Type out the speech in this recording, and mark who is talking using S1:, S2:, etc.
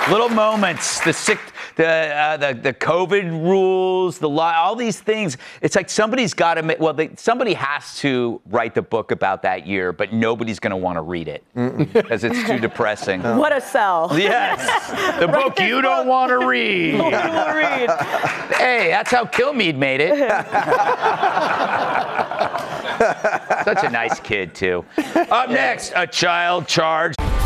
S1: Little moments, the COVID rules, all these things. It's like somebody's got to somebody has to write the book about that year, but nobody's going to want to read it because it's too depressing.
S2: What a sell.
S1: Yes, the book you don't want to read. Hey, that's how Kilmeade made it. Such a nice kid, too. Up next, a child charged.